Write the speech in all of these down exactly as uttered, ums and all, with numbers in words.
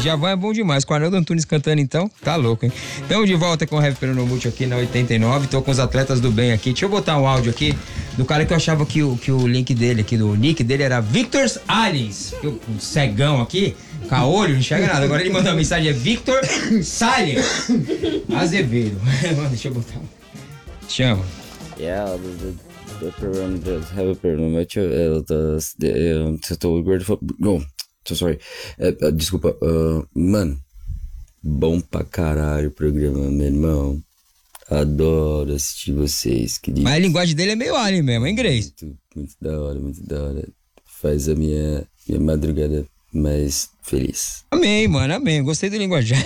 Djavan é bom demais. Com o Arnaldo Antunes cantando, então, tá louco, hein? Estamos de volta com o Rap Pernambuco aqui na oitenta e nove. Tô com os atletas do bem aqui. Deixa eu botar um áudio aqui do cara que eu achava que o, que o link dele aqui, do nick dele era Victor's Aliens. Eu, um cegão aqui, com a olho, não enxerga nada. Agora ele mandou uma mensagem, é Victor Salles Azevedo. Deixa eu botar. Chama. Yeah, the program does have a program. Eu estou gordo. Não, tô sorry. Uh, uh, desculpa, uh, mano. Bom pra caralho o programa, meu irmão. Adoro assistir vocês, queridos. Mas a linguagem dele é meio alien mesmo, hein, Grace? Muito, muito da hora, muito da hora. Faz a minha, minha madrugada mais feliz. Amém, mano, amém. Gostei do linguajar.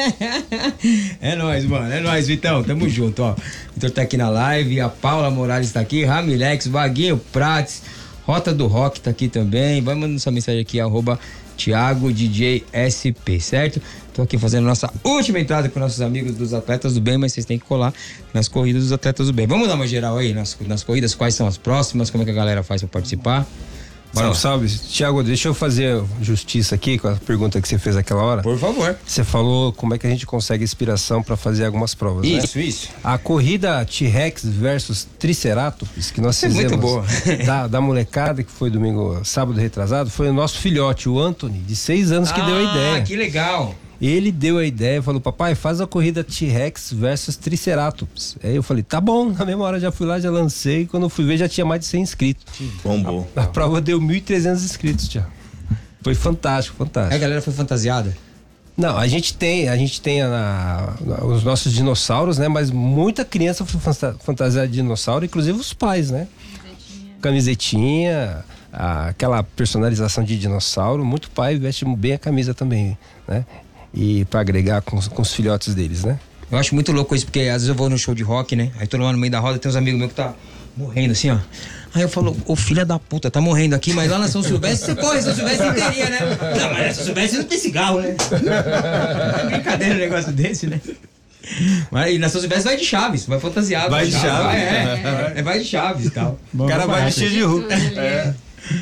É nóis, mano, é nóis, Vitão. Tamo junto, ó. O Vitor tá aqui na live, a Paula Morales tá aqui, Ramilex, Vaguinho Prates, Rota do Rock tá aqui também. Vai mandando sua mensagem aqui, arroba Thiago D J S P, certo? Tô aqui fazendo nossa última entrada com nossos amigos dos Atletas do Bem, mas vocês têm que colar nas corridas dos Atletas do Bem. Vamos dar uma geral aí nas, nas corridas, quais são as próximas, como é que a galera faz pra participar? Salve, salve. Tiago, deixa eu fazer justiça aqui com a pergunta que você fez aquela hora. Por favor. Você falou como é que a gente consegue inspiração para fazer algumas provas, isso, né? Isso, isso. A corrida T-Rex versus Triceratops, que nós é fizemos muito boa. da, da molecada, que foi domingo, sábado retrasado, foi o nosso filhote, o Anthony, de seis anos, que ah, deu a ideia. Ah, que legal. Ele deu a ideia, falou, papai, faz a corrida T-Rex versus Triceratops. Aí eu falei, tá bom, na mesma hora já fui lá, já lancei, quando eu fui ver já tinha mais de cem inscritos. Bombou. A, a prova deu mil e trezentos inscritos, já. Foi fantástico, fantástico. A galera foi fantasiada? Não, a gente tem, a gente tem a, a, os nossos dinossauros, né? Mas muita criança foi fantasiada de dinossauro, inclusive os pais, né? Camisetinha. Camisetinha, a, aquela personalização de dinossauro, muito pai veste bem a camisa também, né? E pra agregar com, com os filhotes deles, né? Eu acho muito louco isso, porque às vezes eu vou no show de rock, né? Aí tô lá no meio da roda, tem uns amigos meus que tá morrendo assim, ó. Aí eu falo, ô filha da puta, tá morrendo aqui, mas lá na São Silvestre você corre, São Silvestre interia, né? Não, mas na São Silvestre não tem cigarro, né? É brincadeira um negócio desse, né? Mas na São Silvestre vai de Chaves, vai fantasiado. Vai de Chaves. Vai, é, é, vai de Chaves e tal. O cara vai vestido de Hulk. É.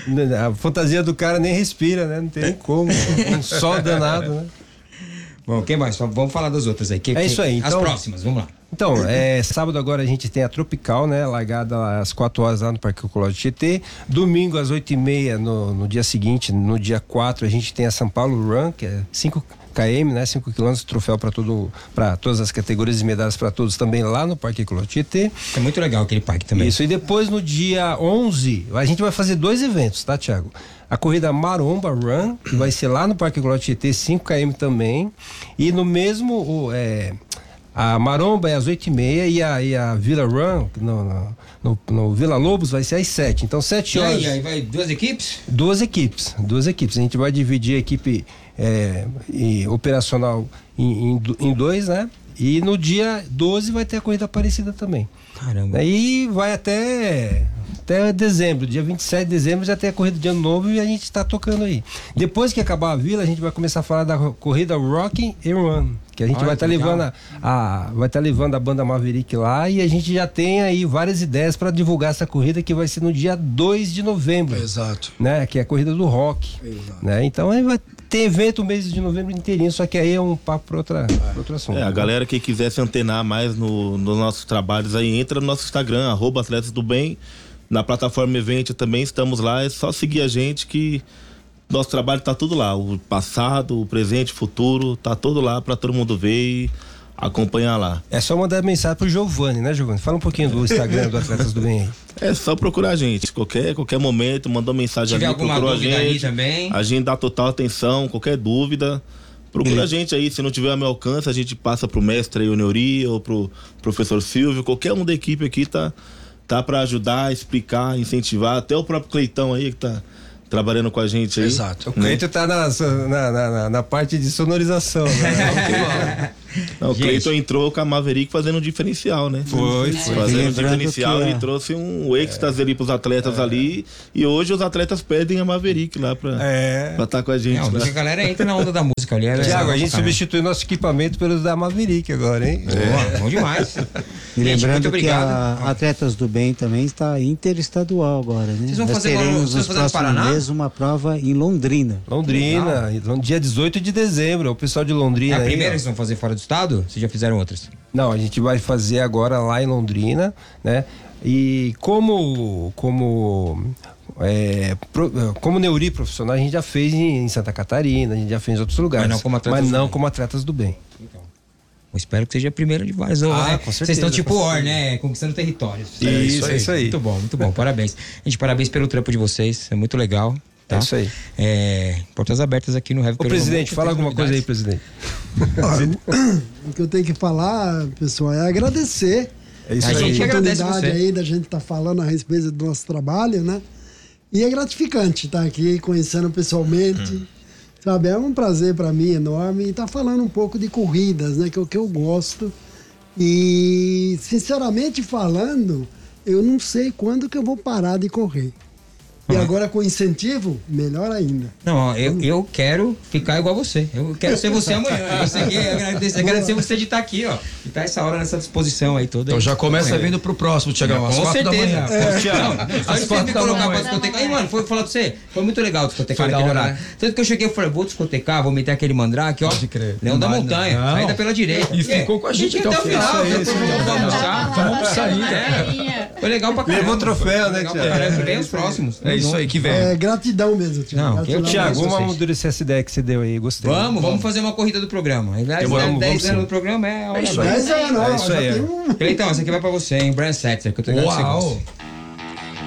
A fantasia do cara nem respira, né? Não tem como. Um sol danado, né? Bom, quem mais? Vamos falar das outras aí. Que, é que, isso aí. As então, próximas, vamos lá. Então, é, sábado agora a gente tem a Tropical, né? Largada às quatro horas lá no Parque Ecológico Tietê. Domingo às oito e meia, no, no dia seguinte, no dia quatro, a gente tem a São Paulo Run, que é cinco quilômetros, né? cinco quilômetros, troféu para todo, para todas as categorias e medalhas para todos também lá no Parque Ecológico Tietê. É muito legal aquele parque também. Isso, e depois no dia onze, a gente vai fazer dois eventos, tá, Thiago? A corrida Maromba Run, que vai ser lá no Parque Ecológico Tietê, cinco quilômetros também. E no mesmo, é, a Maromba é às oito e meia e a, e a Vila Run, no, no, no, no Vila Lobos, vai ser às sete. Então, sete horas. E aí, aí vai duas equipes? Duas equipes, duas equipes. A gente vai dividir a equipe é, e, operacional em, em, em dois, né? E no dia doze vai ter a corrida Aparecida também. Caramba. Aí vai até, até dezembro, dia vinte e sete de dezembro já tem a corrida de ano novo e a gente tá tocando aí. Depois que acabar a vila, a gente vai começar a falar da corrida Rock and Run, que a gente Olha, vai estar tá levando a, a vai estar tá levando a banda Maverick lá e a gente já tem aí várias ideias para divulgar essa corrida que vai ser no dia dois de novembro. Exato. Né? Que é a corrida do rock. Exato. Né? Então aí vai ter evento o mês de novembro inteirinho, só que aí é um papo para outra, pra outro assunto. É, a galera que quiser se antenar mais no, nos nossos trabalhos aí, entra no nosso Instagram, arroba Atletas do Bem, na plataforma Evento também estamos lá, é só seguir a gente que nosso trabalho tá tudo lá, o passado, o presente, o futuro, tá tudo lá para todo mundo ver e acompanhar lá. É só mandar mensagem pro Giovanni, né, Giovanni? Fala um pouquinho do Instagram do Atletas do Bem aí. É só procurar a gente, qualquer, qualquer momento, mandou mensagem ali, procurou a gente, também. a gente dá total atenção, qualquer dúvida, procura hum. a gente aí, se não tiver ao meu alcance, a gente passa pro mestre aí, o Neuri, ou pro professor Silvio, qualquer um da equipe aqui tá, tá pra ajudar, explicar, incentivar, até o próprio Cleitão aí que tá trabalhando com a gente aí. Exato. O Cleito né? tá na, na, na, na parte de sonorização, né? Não, o Gente. Cleiton entrou com a Maverick fazendo um diferencial, né? Foi, foi. Fazendo um Lembrando diferencial que e a- trouxe um êxtase ali pros atletas ali. E hoje os atletas pedem a Maverick lá pra É. estar com a gente. Não, lá. a galera entra na onda da música ali. É Tiago, a gente substitui. substitui nosso equipamento pelos da Maverick agora, hein? Boa, bom demais. E Gente, muito lembrando que obrigado. a Atletas do Bem também está interestadual agora, né? Vocês vão Nós fazer agora- teremos vocês nos vão fazer no próximos Paraná? meses uma prova em Londrina. Londrina, então, dia dezoito de dezembro, o pessoal de É Londrina a aí, primeira ó. que vocês vão fazer fora do estado? Vocês já fizeram outras? Não, a gente vai fazer agora lá em Londrina, né? E como como é, pro- como neuri profissional, a gente já fez em Santa Catarina, a gente já fez em outros lugares. Mas não como atletas mas do não bem. como atletas do bem. Eu espero que seja a primeira de várias. Ah, né? com certeza, Vocês estão tipo com Or, certeza. né? Conquistando territórios. É isso aí, isso aí. Muito bom, muito bom. Parabéns. Gente, parabéns pelo trampo de vocês. É muito legal. Tá? É isso aí. É, portas abertas aqui no Heavy Ô, presidente, fala alguma coisa aí, presidente. Olha, o que eu tenho que falar, pessoal, é agradecer É isso A a gente aí. agradece oportunidade você. aí da gente estar falando a respeito do nosso trabalho, né? E é gratificante estar aqui conhecendo pessoalmente, Hum. sabe? É um prazer para mim enorme estar falando um pouco de corridas, né? Que é o que eu gosto. E, sinceramente falando, eu não sei quando que eu vou parar de correr. E agora com incentivo, melhor ainda. Não, ó, eu, eu quero ficar igual você. Eu quero ser você amanhã. Eu sei que agradecer, agradecer você de estar aqui, ó. E tá essa hora nessa disposição aí toda. Então aí. já começa É. vindo pro próximo, Tiagão, às Com quatro da certeza. manhã. É. Tiago, Não, às antes de quatro me da colocar pra manhã. discotecar. Aí, mano, foi falar pra você, foi muito legal discotecar Foi da naquele hora, horário. né? Tanto que eu cheguei e falei, vou discotecar, vou meter aquele mandrake, ó. Pode crer. Leão da Não, Montanha, não. saída pela direita. E ficou com a gente até até o o final. final. Depois vamos almoçar. Vamos sair. É. Foi legal pra caramba. Levou troféu, né, Legal pra Thiago? caramba. Que vem os próximos. É isso aí, que vem. É gratidão mesmo, Tiago. Não, Gratidão eu te Tiago, Vocês. vamos amadurecer essa ideia que você deu aí, gostei. Vamos, vamos fazer uma corrida do programa. Ao invés de Demoramos, dez vamos anos sim. do programa, é a hora isso da- aí. Dez anos, ó, É isso já aí, tem é. um... Então, essa aqui vai pra você, hein? Brand Setzer, que eu tô ligado que você Uau. gosta.